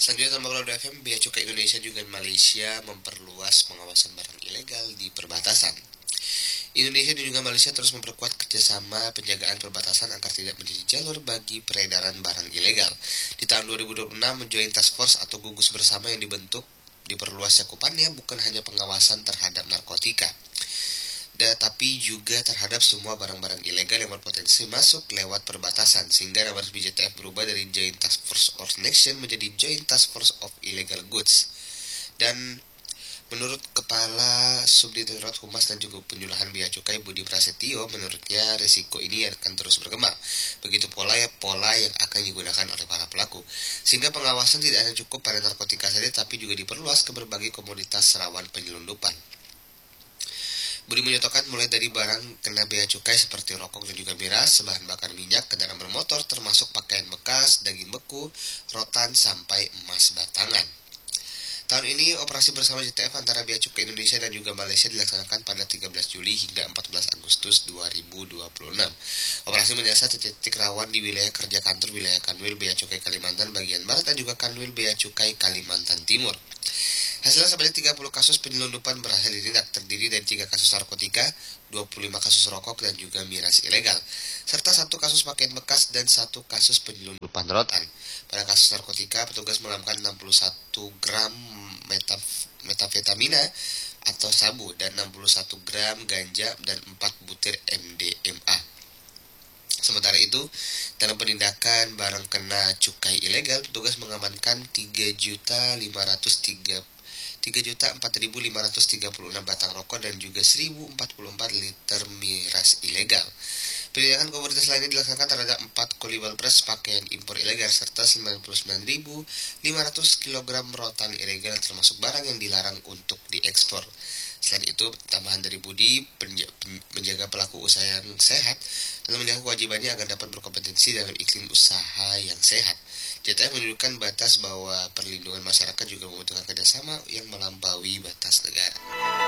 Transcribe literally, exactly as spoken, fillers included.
Selanjutnya sama Roda F M, Bea Cukai Indonesia juga Malaysia memperluas pengawasan barang ilegal di perbatasan. Indonesia dan juga Malaysia terus memperkuat kerjasama penjagaan perbatasan agar tidak menjadi jalur bagi peredaran barang ilegal. Di tahun dua ribu dua puluh enam, Joint Task Force atau gugus bersama yang dibentuk diperluas cakupannya bukan hanya pengawasan terhadap narkotika, tetapi juga terhadap semua barang-barang ilegal yang berpotensi masuk lewat perbatasan, sehingga nama resmi J T F berubah dari Joint Task Force of Nation menjadi Joint Task Force of Illegal Goods. Dan menurut Kepala Subdirektorat Humas dan juga Penjulahan Bea Cukai Budi Prasetyo, menurutnya risiko ini akan terus berkembang. Begitu pola ya pola yang akan digunakan oleh para pelaku, sehingga pengawasan tidak hanya cukup pada narkotika saja, tapi juga diperluas ke berbagai komoditas rawan penyelundupan. Budi menyatakan mulai dari barang kena bea cukai seperti rokok dan juga miras, bahan bakar minyak, kendaraan bermotor, termasuk pakaian bekas, daging beku, rotan, sampai emas batangan. Tahun ini operasi bersama J T F antara Bea Cukai Indonesia dan juga Malaysia dilaksanakan pada tiga belas Juli hingga empat belas Agustus dua ribu dua puluh enam. Operasi menyasar titik rawan di wilayah kerja kantor wilayah Kanwil Bea Cukai Kalimantan bagian Barat dan juga Kanwil Bea Cukai Kalimantan Timur. Hasilnya sebanyak tiga puluh kasus penyelundupan berhasil ditindak, terdiri dari tiga kasus narkotika, dua puluh lima kasus rokok dan juga miras ilegal, serta satu kasus pakaian bekas dan satu kasus penyelundupan rotan. Pada kasus narkotika, petugas mengamankan enam puluh satu gram metaf- metafetamina atau sabu dan enam puluh satu gram ganja dan empat butir M D M A. Sementara itu, dalam penindakan barang kena cukai ilegal, petugas mengamankan tiga juta lima ratus tiga empat ribu lima ratus tiga puluh enam batang rokok dan juga seribu empat puluh empat liter miras ilegal. Penindakan komoditas lainnya dilaksanakan terhadap empat kolibal pres pakaian impor ilegal serta sembilan puluh sembilan ribu lima ratus kilogram rotan ilegal termasuk barang yang dilarang untuk diekspor. Selain itu, tambahan dari Budi menjaga pelaku usaha yang sehat dan menjaga kewajibannya agar dapat berkompetensi dalam iklim usaha yang sehat. J T F menunjukkan batas bahwa perlindungan masyarakat juga membutuhkan kerjasama yang melampaui batas negara.